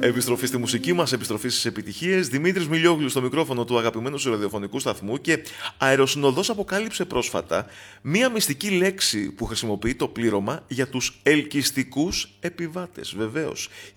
Επιστροφή στη μουσική μας, επιστροφή στις επιτυχίες. Δημήτρης Μιλιόγλου στο μικρόφωνο του αγαπημένου σου ραδιοφωνικού σταθμού και Αεροσυνοδός αποκάλυψε πρόσφατα μία μυστική λέξη που χρησιμοποιεί το πλήρωμα για τους ελκυστικούς επιβάτες. Βεβαίως.